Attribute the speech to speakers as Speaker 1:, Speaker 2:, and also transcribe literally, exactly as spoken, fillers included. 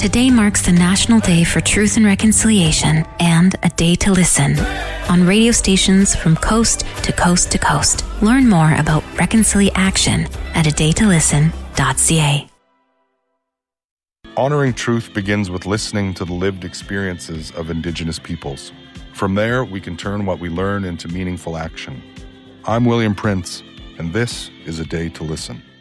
Speaker 1: Today marks the National Day for Truth and Reconciliation and a day to listen on radio stations from coast to coast to coast. Learn more about Reconciliation at a day to listen dot c a.
Speaker 2: Honoring truth begins with listening to the lived experiences of Indigenous peoples. From there, we can turn what we learn into meaningful action. I'm William Prince, and this is A Day to Listen.